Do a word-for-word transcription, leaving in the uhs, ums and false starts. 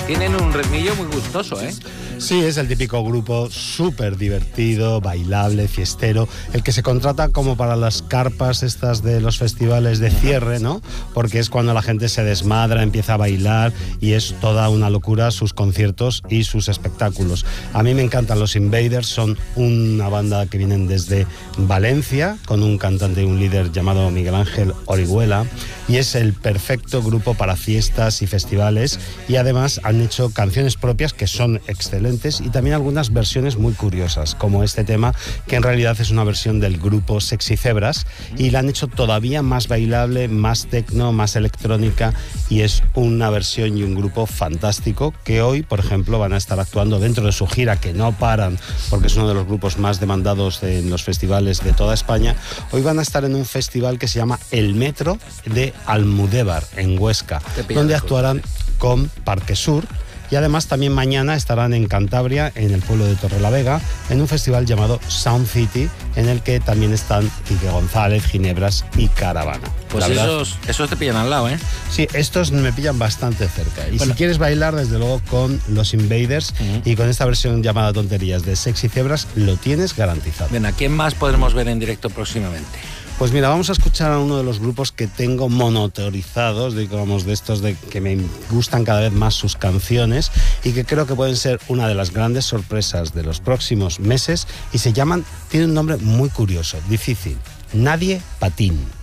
tienen un ritmillo muy gustoso, ¿eh? Sí, es el típico grupo súper divertido, bailable, fiestero, el que se contrata como para las carpas estas de los festivales de cierre, ¿no? Porque es cuando la gente se desmadra, empieza a bailar y es toda una locura sus conciertos y sus espectáculos. A mí me encantan los Invaders, son una banda que vienen desde Valencia, con un cantante y un líder llamado Miguel Ángel Orihuela, y es el perfecto grupo para fiestas y festivales, y además han hecho canciones propias que son excelentes y también algunas versiones muy curiosas, como este tema, que en realidad es una versión del grupo Sexy Zebras, y la han hecho todavía más bailable, más tecno, más electrónica, y es una versión y un grupo fantástico que hoy, por ejemplo, van a estar actuando dentro de su gira, que no paran porque es uno de los grupos más demandados en los festivales de toda España. Hoy van a estar en un festival que se llama El Metro de Almudévar, en Huesca, donde actuarán con Parque Sur. Y además también mañana estarán en Cantabria, en el pueblo de Torrelavega, en un festival llamado Sound City, en el que también están Quique González, Ginebras y Caravana. Pues esos, esos te pillan al lado, ¿eh? Sí, estos me pillan bastante cerca. Y bueno, si quieres bailar, desde luego, con los Invaders uh-huh. y con esta versión llamada Tonterías de Sexy Zebras, lo tienes garantizado. Bien, ¿a quién más podremos ver en directo próximamente? Pues mira, vamos a escuchar a uno de los grupos que tengo monoterizados, digamos, de estos de que me gustan cada vez más sus canciones y que creo que pueden ser una de las grandes sorpresas de los próximos meses, y se llaman, tiene un nombre muy curioso, difícil, Nadie Patín.